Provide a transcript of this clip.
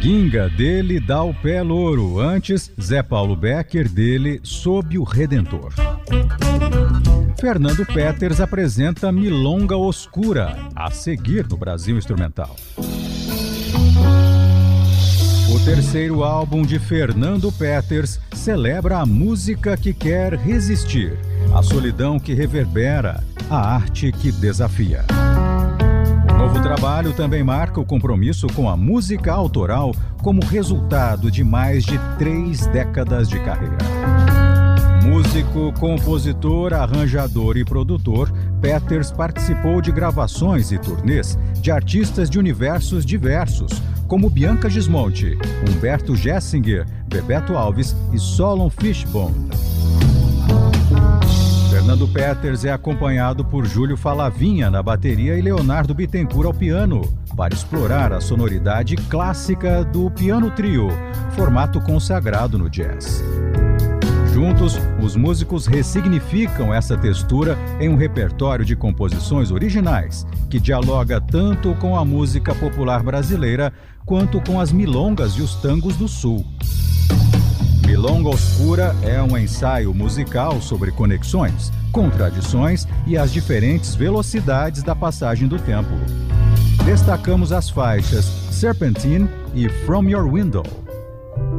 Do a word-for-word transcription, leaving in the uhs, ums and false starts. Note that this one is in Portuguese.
Ginga, dele Dá o Pé Louro. Antes, Zé Paulo Becker, dele Sob o Redentor. Fernando Peters apresenta Milonga Oscura, a seguir no Brasil Instrumental. O terceiro álbum de Fernando Peters celebra a música que quer resistir, a solidão que reverbera, a arte que desafia. O novo trabalho também marca o compromisso com a música autoral como resultado de mais de três décadas de carreira. Músico, compositor, arranjador e produtor, Peters participou de gravações e turnês de artistas de universos diversos, como Bianca Gismonti, Humberto Gessinger, Bebeto Alves e Solon Fishbone. Fernando Peters é acompanhado por Júlio Falavinha na bateria e Leonardo Bittencourt ao piano, para explorar a sonoridade clássica do piano trio, formato consagrado no jazz. Juntos, os músicos ressignificam essa textura em um repertório de composições originais, que dialoga tanto com a música popular brasileira quanto com as milongas e os tangos do Sul. Milonga Oscura é um ensaio musical sobre conexões, contradições e as diferentes velocidades da passagem do tempo. Destacamos as faixas Serpentine e From Your Window.